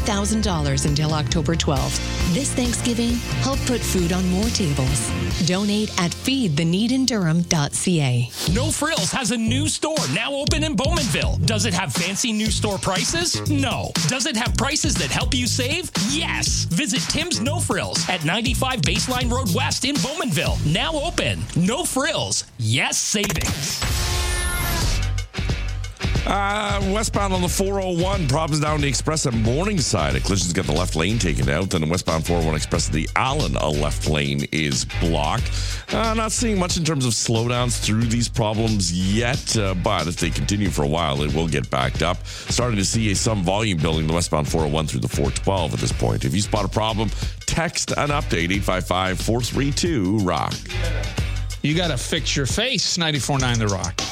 $3,000 until October 12th. This Thanksgiving, help put food on more tables. Donate at feedtheneedindurham.ca. No Frills has a new store now open in Bowmanville. Does it have fancy new store prices? No. Does it have prices that help you save? Yes. Visit Tim's No Frills at 95 Baseline Road West in Bowmanville. Now open. No Frills. Yes savings. Westbound on the 401, problems down the Express at Morningside. A collision's got the left lane taken out. Then the westbound 401 Express at the Allen, a left lane is blocked. Not seeing much in terms of slowdowns through these problems yet, but if they continue for a while, it will get backed up. Starting to see some volume building the westbound 401 through the 412 at this point. If you spot a problem, text an update, 855-432-ROCK. You got to fix your face, 94.9 The Rock.